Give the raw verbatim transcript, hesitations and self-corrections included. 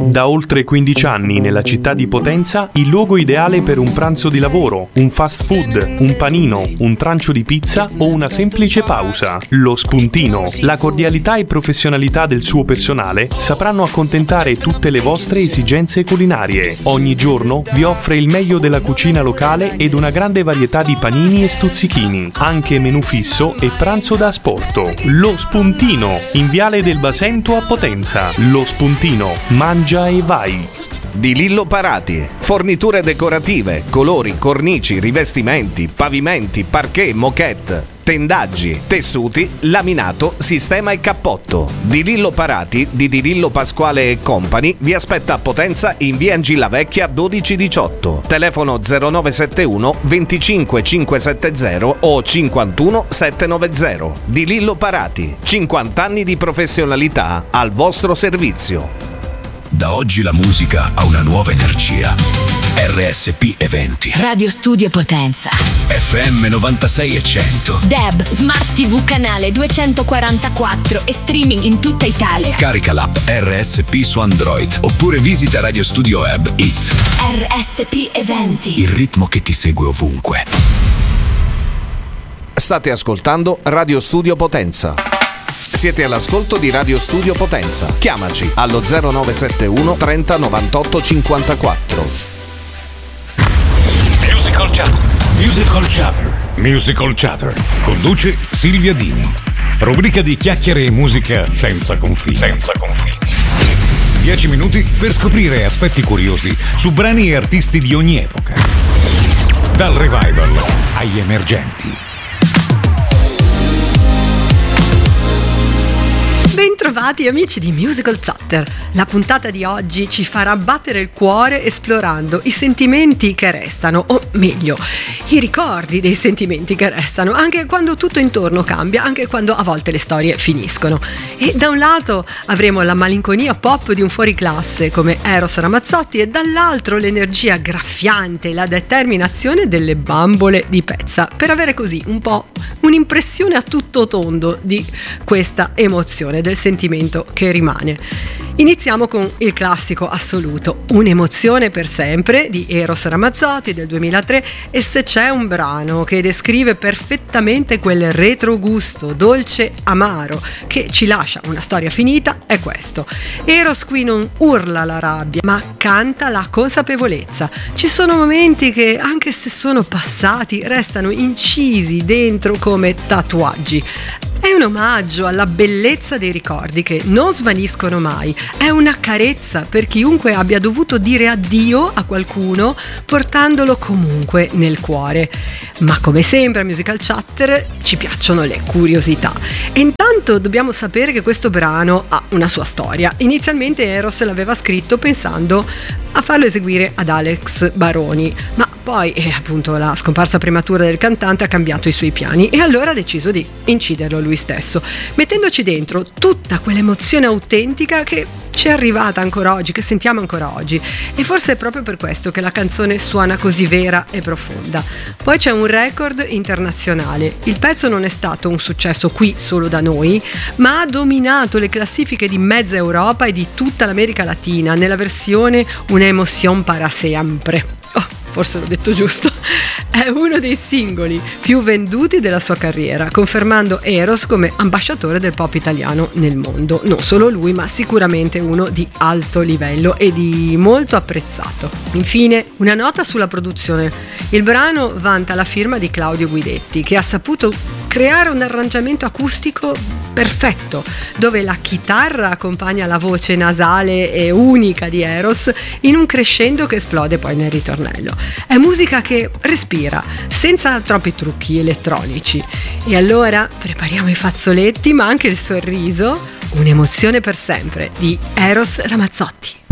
Da oltre quindici anni nella città di Potenza, il luogo ideale per un pranzo di lavoro, un fast food, un panino, un trancio di pizza o una semplice pausa. Lo Spuntino. La cordialità e professionalità del suo personale sapranno accontentare tutte le vostre esigenze culinarie. Ogni giorno vi offre il meglio della cucina locale ed una grande varietà di panini e stuzzichini, anche menù fisso e pranzo da asporto. Lo Spuntino, in Viale del Basento a Potenza. Lo Spuntino, mangia e vai. Di Lillo Parati. Forniture decorative, colori, cornici, rivestimenti, pavimenti, parquet, moquette, tendaggi, tessuti, laminato, sistema e cappotto. Di Lillo Parati di Di Lillo Pasquale e Company vi aspetta a Potenza in via Angilla Vecchia dodici diciotto. Telefono zero nove sette uno venticinque cinquecentosettanta o cinquantuno settecentonovanta. Di Lillo Parati. cinquanta anni di professionalità al vostro servizio. Da oggi la musica ha una nuova energia. R S P Eventi. Radio Studio Potenza. F M novantasei e cento. D A B, Smart T V canale duecentoquarantaquattro e streaming in tutta Italia. Scarica l'app R S P su Android oppure visita Radio Studio Web It. R S P Eventi. Il ritmo che ti segue ovunque. State ascoltando Radio Studio Potenza. Siete all'ascolto di Radio Studio Potenza. Chiamaci allo zero nove sette uno trenta novantotto cinquantaquattro. Musical Chatter. Musical Chatter. Musical Chatter. Conduce Silvia Dini. Rubrica di chiacchiere e musica senza confini. Senza confini. Dieci minuti per scoprire aspetti curiosi su brani e artisti di ogni epoca. Dal revival agli emergenti. Bentrovati amici di Musical Chatter. La puntata di oggi ci farà battere il cuore esplorando i sentimenti che restano, o meglio, i ricordi dei sentimenti che restano, anche quando tutto intorno cambia, anche quando a volte le storie finiscono. E da un lato avremo la malinconia pop di un fuoriclasse come Eros Ramazzotti e dall'altro l'energia graffiante e la determinazione delle Bambole di Pezza, per avere così un po' un'impressione a tutto tondo di questa emozione, del sentimento che rimane. Iniziamo con il classico assoluto, Un'emozione per sempre di Eros Ramazzotti del duemilatré, e se c'è un brano che descrive perfettamente quel retrogusto dolce amaro che ci lascia una storia finita è questo. Eros qui non urla la rabbia ma canta la consapevolezza. Ci sono momenti che anche se sono passati restano incisi dentro come tatuaggi. È un omaggio alla bellezza dei ricordi che non svaniscono mai. È una carezza per chiunque abbia dovuto dire addio a qualcuno portandolo comunque nel cuore. Ma come sempre a Musical Chatter ci piacciono le curiosità. E intanto dobbiamo sapere che questo brano ha una sua storia. Inizialmente Eros l'aveva scritto pensando a farlo eseguire ad Alex Baroni, ma poi eh, appunto la scomparsa prematura del cantante ha cambiato i suoi piani e allora ha deciso di inciderlo lui stesso, mettendoci dentro tutta quell'emozione autentica che ci è arrivata ancora oggi, che sentiamo ancora oggi, e forse è proprio per questo che la canzone suona così vera e profonda. Poi c'è un record internazionale. Il pezzo non è stato un successo qui solo da noi, ma ha dominato le classifiche di mezza Europa e di tutta l'America Latina nella versione Una emoción para siempre. Oh, forse l'ho detto giusto. È uno dei singoli più venduti della sua carriera, confermando Eros come ambasciatore del pop italiano nel mondo. Non solo lui, ma sicuramente uno di alto livello e di molto apprezzato. Infine, una nota sulla produzione. Il brano vanta la firma di Claudio Guidetti, che ha saputo creare un arrangiamento acustico perfetto, dove la chitarra accompagna la voce nasale e unica di Eros in un crescendo che esplode poi nel ritornello. È musica che respira, senza troppi trucchi elettronici. E allora prepariamo i fazzoletti, ma anche il sorriso. Un'emozione per sempre di Eros Ramazzotti.